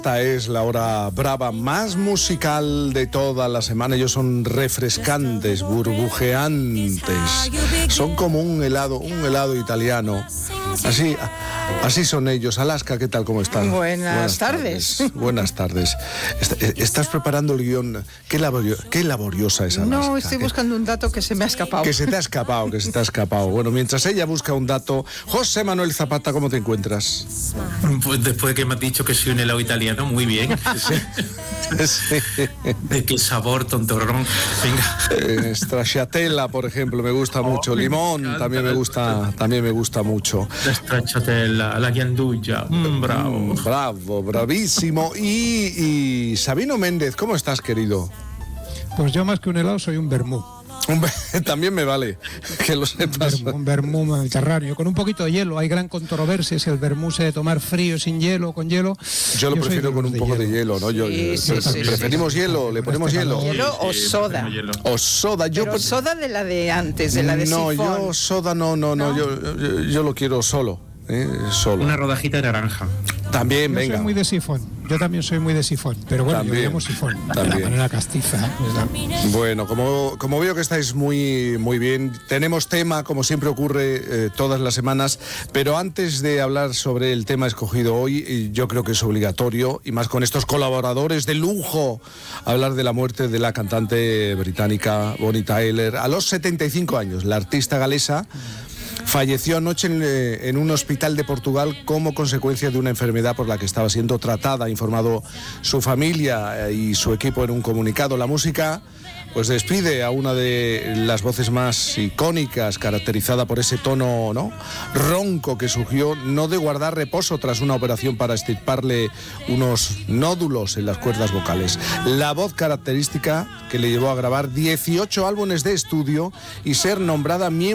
Esta es la hora brava más musical de toda la semana. Ellos son refrescantes, burbujeantes. Son como un helado italiano. Así son ellos. Alaska, ¿qué tal? ¿Cómo están? Buenas tardes. Buenas tardes. ¿Estás preparando el guión? Qué laboriosa es Alaska. No, estoy buscando un dato que se me ha escapado. Que se te ha escapado. Bueno, mientras ella busca un dato, José Manuel Zapata, ¿cómo te encuentras? Pues después de que me has dicho que soy un helado italiano, muy bien. Sí. ¿De qué sabor, tontorrón? Venga. Stracciatella, por ejemplo, me gusta mucho. Limón también me gusta mucho. La stracciatella, la ghianduja. Bravo. Bravísimo. Y Sabino Méndez, ¿cómo estás, querido? Pues yo más que un helado soy un vermú. También me vale, que lo sepas. Un vermú mediterráneo, con un poquito de hielo. Hay gran controversia si el vermú se debe tomar frío, sin hielo o con hielo. Yo lo prefiero con un poco de hielo, ¿no? Preferimos hielo, le ponemos hielo. ¿Hielo o soda? O soda. Pero soda de la de antes, de la de sifón. No, yo soda no. Yo lo quiero solo. Solo. Una rodajita de naranja. También, venga. Yo soy muy de sifón. Yo también soy muy de sifón. Pero bueno, yo llamo sifón. De la manera castiza. Bueno, como veo que estáis muy bien, tenemos tema, como siempre ocurre todas las semanas, pero antes de hablar sobre el tema escogido hoy, yo creo que es obligatorio, y más con estos colaboradores de lujo, hablar de la muerte de la cantante británica Bonnie Tyler. A los 75 años, la artista galesa falleció anoche en un hospital de Portugal como consecuencia de una enfermedad por la que estaba siendo tratada, ha informado su familia y su equipo en un comunicado. La música pues despide a una de las voces más icónicas, caracterizada por ese tono, ¿no?, ronco que surgió no de guardar reposo tras una operación para extirparle unos nódulos en las cuerdas vocales. La voz característica que le llevó a grabar 18 álbumes de estudio y ser nombrada miembro